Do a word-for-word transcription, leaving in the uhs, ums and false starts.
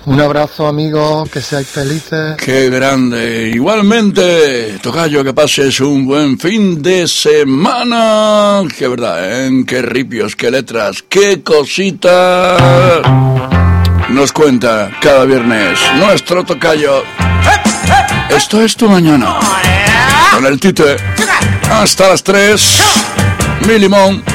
Un abrazo, amigos, que seáis felices. ¡Qué grande! Igualmente, tocayo, que pases un buen fin de semana. ¡Qué verdad, eh! ¡Qué ripios, qué letras, qué cositas! Nos cuenta cada viernes nuestro tocayo. Esto es Tu Mañana. Con el Tite. Hasta las tres. Mi limón.